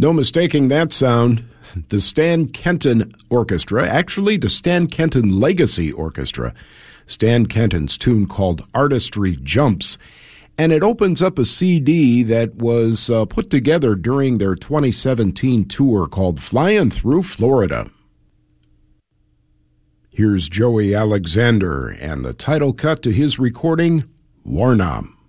No mistaking that sound. The Stan Kenton Orchestra, actually the Stan Kenton Legacy Orchestra. Stan Kenton's tune called Artistry Jumps. And it opens up a CD that was put together during their 2017 tour called Flying Through Florida. Here's Joey Alexander and the title cut to his recording, Warnam.